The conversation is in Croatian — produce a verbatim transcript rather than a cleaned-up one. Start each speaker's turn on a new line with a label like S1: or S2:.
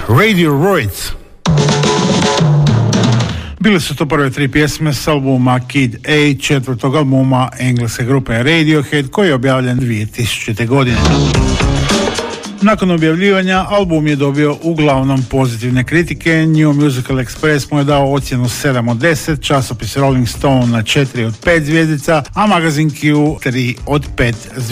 S1: Radiohead. Bile su to prve tri pjesme s albuma Kid A, četvrtog albuma engleske grupe Radiohead, koji je objavljen dvije tisućite. godine. Nakon objavljivanja, album je dobio uglavnom pozitivne kritike. New Musical Express mu je dao ocjenu sedam od deset, časopis Rolling Stone na četiri od pet zvjezdica, a magazin Q tri od pet zvjezdica.